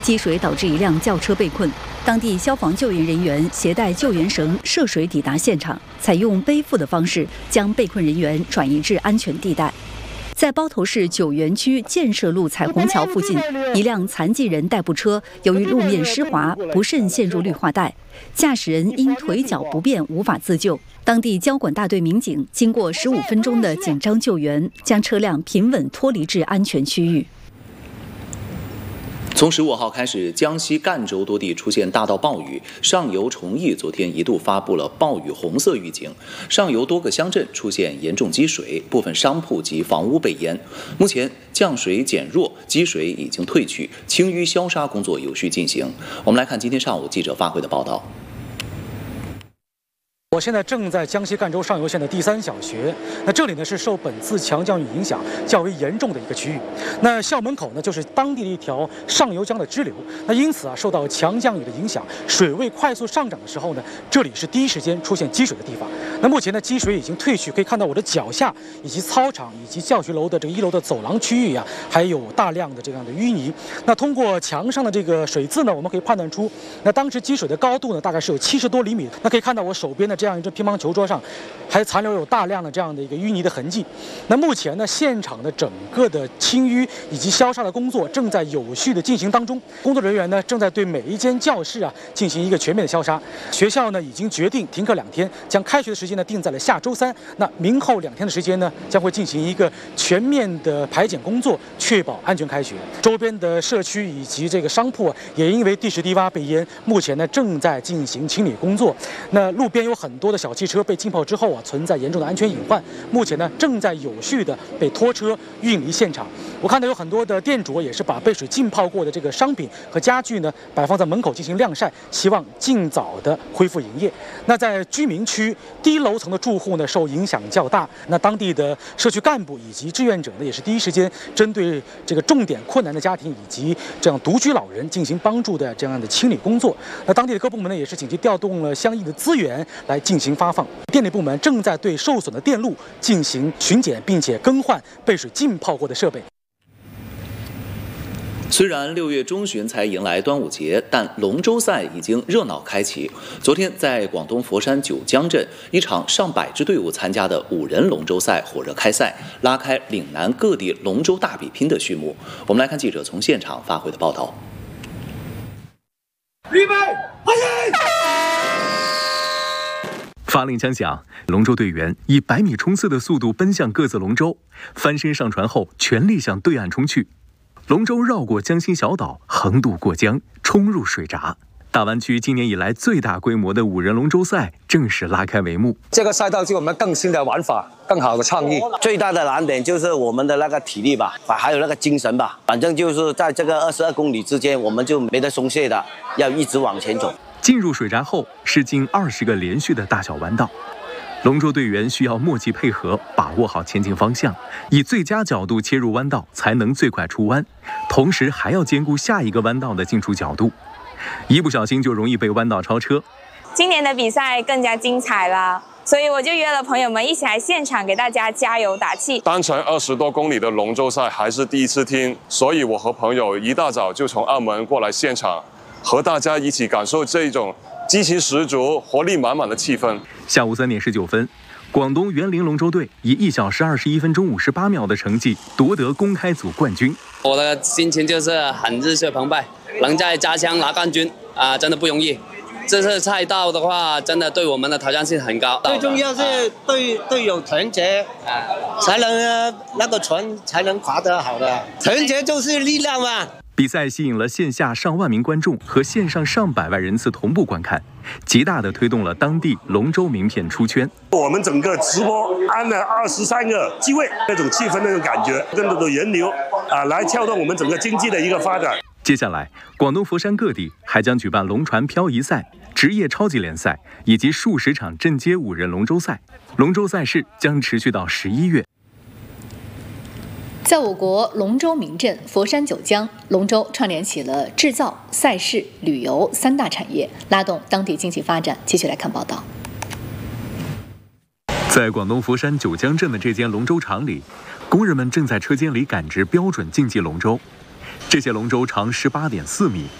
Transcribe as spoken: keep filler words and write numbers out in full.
积水导致一辆轿车被困，当地消防救援人员携带救援绳涉水抵达现场，采用背负的方式将被困人员转移至安全地带。在包头市九园区建设路彩虹桥附近，一辆残疾人代步车由于路面湿滑，不慎陷入绿化带，驾驶人因腿脚不便无法自救。当地交管大队民警经过十五分钟的紧张救援，将车辆平稳脱离至安全区域。 从十五号开始，江西赣州多地出现大到暴雨，上游崇义昨天一度发布了暴雨红色预警，上游多个乡镇出现严重积水，部分商铺及房屋被淹。目前降水减弱，积水已经退去，清淤消沙工作有序进行。我们来看今天上午记者发回的报道。 我现在正在江西赣州上游县的第三小学，那这里呢是受本次强降雨影响较为严重的一个区域。那校门口呢就是当地的一条上游江的支流，那因此啊受到强降雨的影响，水位快速上涨的时候呢，这里是第一时间出现积水的地方。那目前呢积水已经退去，可以看到我的脚下以及操场以及教学楼的这个一楼的走廊区域啊，还有大量的这样的淤泥。那通过墙上的这个水渍呢，我们可以判断出，那当时积水的高度呢大概是有七十多厘米。那可以看到我手边的这样一只乒乓球桌上还残留有大量的这样的一个淤泥的痕迹。那目前呢，现场的整个的清淤以及消沙的工作正在有序的进行当中，工作人员呢正在对每一间教室啊进行一个全面的消沙。学校呢已经决定停课两天，将开学的时间呢定在了下周三。那明后两天的时间呢，将会进行一个全面的排检工作，确保安全开学。周边的社区以及这个商铺啊，也因为地势低洼被淹，目前呢正在进行清理工作。那路边有很多的小汽车被浸泡之后啊，存在严重的安全隐患，目前呢正在有序的被拖车运离现场。我看到有很多的店主也是把被水浸泡过的这个商品和家具呢摆放在门口进行晾晒，希望尽早的恢复营业。那在居民区低楼层的住户呢受影响较大，那当地的社区干部以及志愿者呢也是第一时间针对这个重点困难的家庭以及这样独居老人进行帮助的这样的清理工作。那当地的各部门呢也是紧急调动了相应的资源来进行发放。电力部门正在对受损的电路进行巡检，并且更换被水浸泡过的设备。 虽然六月中旬才迎来端午节，但龙舟赛已经热闹开启。昨天在广东佛山九江镇，一场上百支队伍参加的五人龙舟赛火热开赛，拉开岭南各地龙舟大比拼的序幕。我们来看记者从现场发回的报道。 预备，开始！ 发令枪响，龙舟队员以百米冲刺的速度奔向各自龙舟，翻身上船后全力向对岸冲去。龙舟绕过江心小岛，横渡过江，冲入水闸。大湾区今年以来最大规模的五人龙舟赛正式拉开帷幕。 这个赛道是我们更新的玩法，更好的创意。 最大的难点就是我们的那个体力吧，还有那个精神吧。反正就是在这个二十二公里之间，我们就没得松懈的，要一直往前走。 进入水闸后是近二十个连续的大小弯道，龙舟队员需要默契配合，把握好前进方向，以最佳角度切入弯道，才能最快出弯，同时还要兼顾下一个弯道的进出角度，一不小心就容易被弯道超车。 今年的比赛更加精彩了，所以我就约了朋友们一起来现场给大家加油打气。 单程二十多公里的龙舟赛还是第一次听，所以我和朋友一大早就从澳门过来现场，和大家一起感受这种激情十足、活力满满的气氛。 下午三点十九分，广东园林龙舟队以一小时二十一分钟五十八秒的成绩夺得公开组冠军。 我的心情就是很热血澎湃，能在家乡拿冠军啊、呃，真的不容易。这次赛道的话，真的对我们的挑战性很高。 最重要是队队友团结，才能那个船才能划得好的。团结就是力量嘛。 比赛吸引了线下上万名观众和线上上百万人次同步观看，极大地推动了当地龙舟名片出圈。 我们整个直播安了二十三个机位，那种气氛、那种感觉，更多的人流啊，来撬动我们整个经济的一个发展。 接下来，广东佛山各地还将举办龙船漂移赛、职业超级联赛以及数十场镇街五人龙舟赛。龙舟赛事将持续到十一月。 在我国龙舟名镇佛山九江，龙舟串联起了制造、赛事、旅游三大产业，拉动当地经济发展。继续来看报道。 在广东佛山九江镇的这间龙舟厂里，工人们正在车间里赶制标准竞技龙舟。 这些龙舟长十八点四米，